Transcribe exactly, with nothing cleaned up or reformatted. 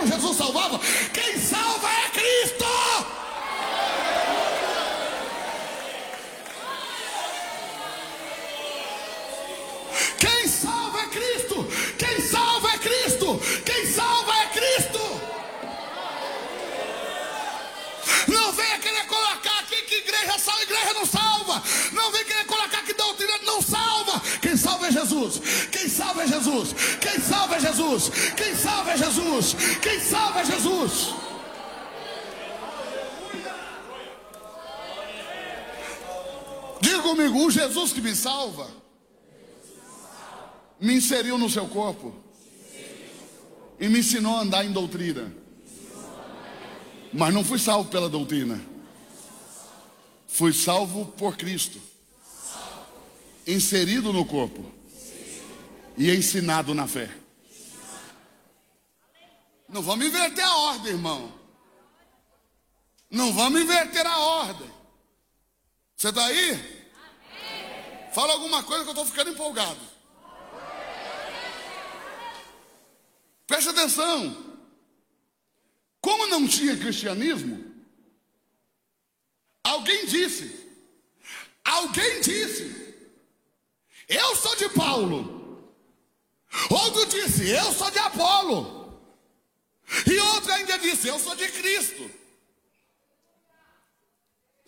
como Jesus salvava. Quem salva é Cristo. Quem salva é Cristo. Quem salva é Cristo. Quem salva é Cristo. Não venha querer colocar aqui que igreja salva, igreja não salva. Não venha querer colocar que doutrina não salva. Quem salva é Jesus. Quem salva é Jesus. Quem salva é Jesus. Quem salva é Jesus. Quem salva é Jesus. Diga comigo, o Jesus que me salva me inseriu no seu corpo e me ensinou a andar em doutrina. Mas não fui salvo pela doutrina. Fui salvo por Cristo, inserido no corpo e ensinado na fé. Não vamos inverter a ordem, irmão. Não vamos inverter a ordem. Você está aí? Fala alguma coisa que eu estou ficando empolgado. Preste atenção. Como não tinha cristianismo, alguém disse, alguém disse, eu sou de Paulo. Outro disse, eu sou de Apolo. E outro ainda disse, eu sou de Cristo.